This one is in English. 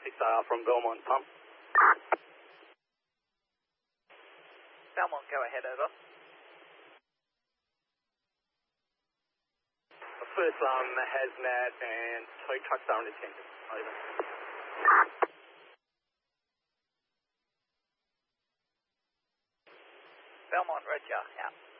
6AR from Belmont, Pump. Belmont, go ahead, over. First hazmat and tow trucks are unattended. Over. Belmont, roger, out.